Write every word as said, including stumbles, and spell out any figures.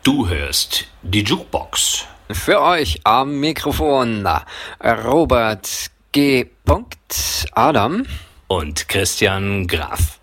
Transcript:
Du hörst die Jukebox. Für euch am Mikrofon Robert G. Adam und Christian Graf.